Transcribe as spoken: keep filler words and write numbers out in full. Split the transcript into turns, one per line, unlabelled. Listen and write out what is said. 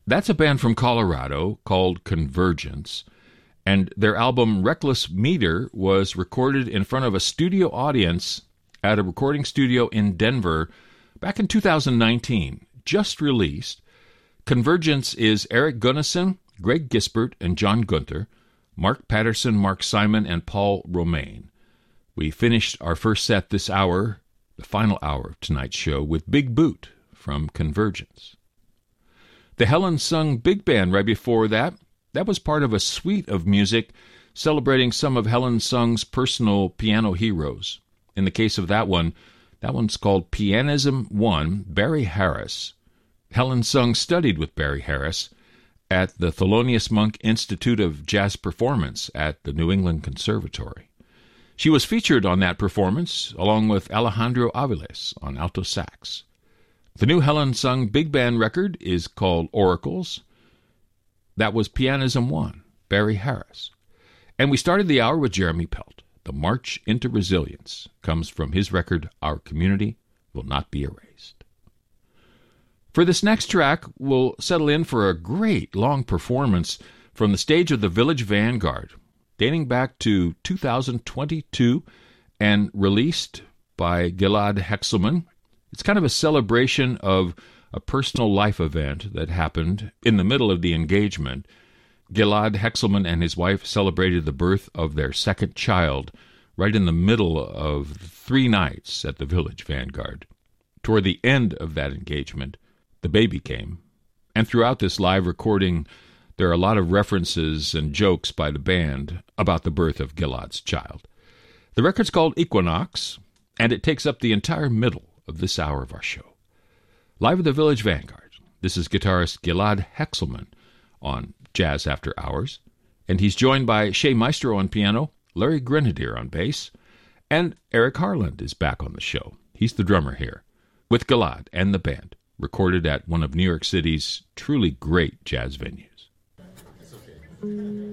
That's a band from Colorado called Convergence, and their album Reckless Meter was recorded in front of a studio audience at a recording studio in Denver back in two thousand nineteen, just released. Convergence is Eric Gunnison, Greg Gisbert, and John Gunther, Mark Patterson, Mark Simon, and Paul Romaine. We finished our first set this hour, the final hour of tonight's show, with Big Boot from Convergence. The Helen Sung Big Band right before that, that was part of a suite of music celebrating some of Helen Sung's personal piano heroes. In the case of that one, that one's called Pianism one, Barry Harris. Helen Sung studied with Barry Harris at the Thelonious Monk Institute of Jazz Performance at the New England Conservatory. She was featured on that performance along with Alejandro Aviles on alto sax. The new Helen Sung Big Band record is called Oracles. That was Pianism one, Barry Harris. And we started the hour with Jeremy Pelt. The March into Resilience comes from his record, Our Community Will Not Be Erased. For this next track, we'll settle in for a great long performance from the stage of the Village Vanguard, dating back to two thousand twenty-two and released by Gilad Hexelman. It's kind of a celebration of a personal life event that happened in the middle of the engagement. Gilad Hexelman and his wife celebrated the birth of their second child right in the middle of three nights at the Village Vanguard. Toward the end of that engagement, the baby came. And throughout this live recording, there are a lot of references and jokes by the band about the birth of Gilad's child. The record's called Equinox, and it takes up the entire middle of this hour of our show. Live at the Village Vanguard, this is guitarist Gilad Hexelman on Jazz After Hours, and he's joined by Shea Maestro on piano, Larry Grenadier on bass, and Eric Harland is back on the show. He's the drummer here, with Gilad and the band, recorded at one of New York City's truly great jazz venues. It's okay.